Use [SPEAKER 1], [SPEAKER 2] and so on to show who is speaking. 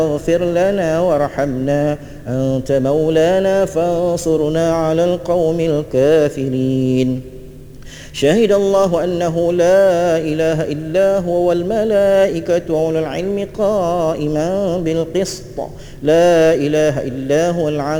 [SPEAKER 1] اغفر لنا وارحمنا أنت مولانا فانصرنا على القوم الكافرين. شهد الله أنه لا إله إلا هو والملائكة وأولو العلم قائما بالقسط لا إله إلا هو العزيز